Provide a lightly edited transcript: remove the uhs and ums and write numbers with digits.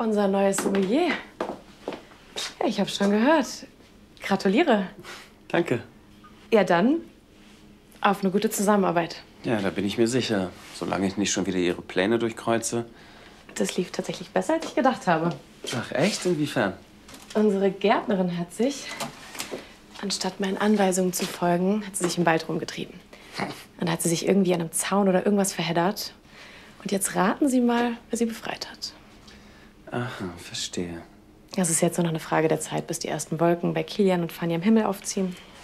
unser neues Sommelier. Ja, ich habe schon gehört. Gratuliere. Danke. Ja, dann auf eine gute Zusammenarbeit. Ja, da bin ich mir sicher. Solange ich nicht schon wieder Ihre Pläne durchkreuze. Das lief tatsächlich besser, als ich gedacht habe. Ach, echt? Inwiefern? Unsere Gärtnerin hat sich, anstatt meinen Anweisungen zu folgen, hat sie sich im Wald rumgetrieben. Dann hat sie sich irgendwie an einem Zaun oder irgendwas verheddert. Und jetzt raten Sie mal, wer sie befreit hat. Aha, verstehe. Es ist jetzt nur noch eine Frage der Zeit, bis die ersten Wolken bei Kilian und Fanny am Himmel aufziehen.